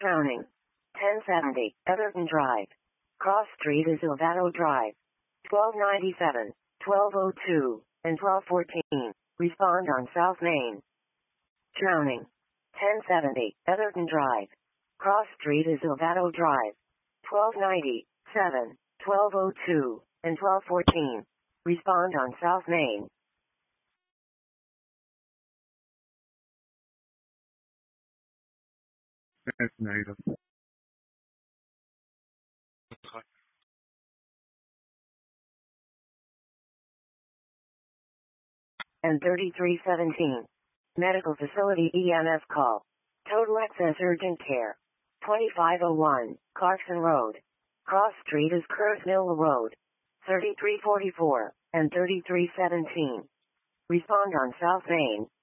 Drowning. 1070, Everton Drive. Cross Street is Ilvato Drive. 1297, 1202, and 1214. Respond on South Main. Drowning. 1070, Everton Drive. Cross Street is Ilvato Drive. 1297, 1202, and 1214. Respond on South Main. That's native. And 3317. Medical Facility EMS call. Total Access Urgent Care. 2501, Clarkson Road. Cross Street is Curve Mill Road. 3344, and 3317. Respond on South Main.